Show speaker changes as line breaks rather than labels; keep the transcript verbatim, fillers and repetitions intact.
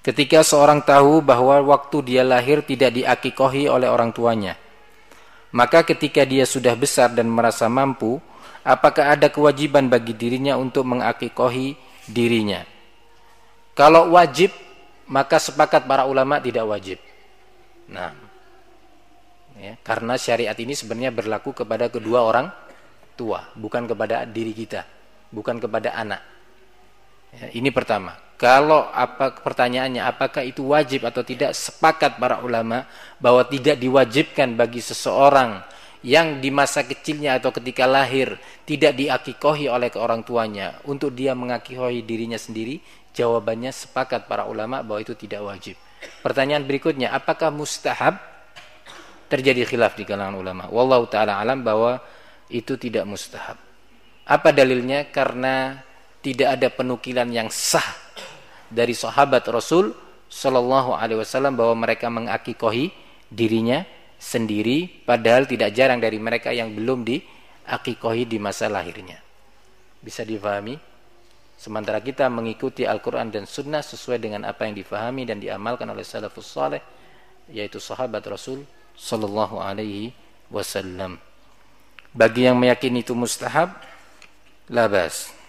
Ketika seorang tahu bahwa waktu dia lahir tidak diakikohi oleh orang tuanya, maka ketika dia sudah besar dan merasa mampu, apakah ada kewajiban bagi dirinya untuk mengakikohi dirinya? Kalau wajib, maka sepakat para ulama tidak wajib. Nah, ya, karena syariat ini sebenarnya berlaku kepada kedua orang tua, bukan kepada diri kita, bukan kepada anak. Ya, ini pertama. Kalau apa pertanyaannya apakah itu wajib atau tidak, sepakat para ulama bahwa tidak diwajibkan bagi seseorang yang di masa kecilnya atau ketika lahir tidak diakikohi oleh orang tuanya untuk dia mengakikohi dirinya sendiri. Jawabannya sepakat para ulama bahwa itu tidak wajib. Pertanyaan berikutnya, apakah mustahab? Terjadi khilaf di kalangan ulama. Wallahu ta'ala alam bahwa itu tidak mustahab. Apa dalilnya? Karena tidak ada penukilan yang sah dari sahabat Rasul sallallahu alaihi wasallam bahwa mereka mengakikohi dirinya sendiri, padahal tidak jarang dari mereka yang belum diakikohi di masa lahirnya. Bisa difahami? Sementara kita mengikuti Al-Quran dan Sunnah sesuai dengan apa yang difahami dan diamalkan oleh salafus saleh, yaitu sahabat Rasul sallallahu alaihi wasallam. Bagi yang meyakini itu mustahab, la bas.